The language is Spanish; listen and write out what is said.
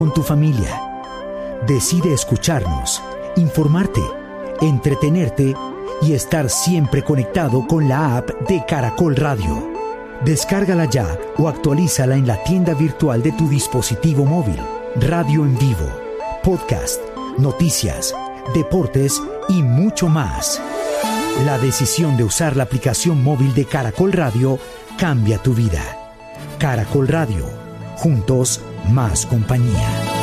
con tu familia. Decide escucharnos, informarte, entretenerte y estar siempre conectado con la app de Caracol Radio. Descárgala ya o actualízala en la tienda virtual de tu dispositivo móvil. Radio en vivo, podcast, noticias, deportes y mucho más. La decisión de usar la aplicación móvil de Caracol Radio cambia tu vida. Caracol Radio. Juntos, más compañía.